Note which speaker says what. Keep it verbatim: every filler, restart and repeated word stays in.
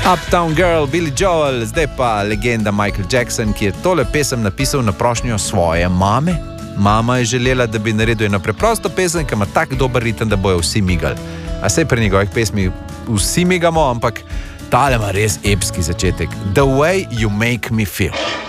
Speaker 1: Uptown Girl, Billy Joel, zdaj pa legenda Michael Jackson, ki je tole pesem napisal na prošnjo svoje mame. Mama je želela, da bi naredil eno preprosto pesem, ki ima tak dober ritem, da bojo vsi migali. A sej pri njegovih pesmi vsi migamo, ampak tale ima res epski začetek. The way you make me feel.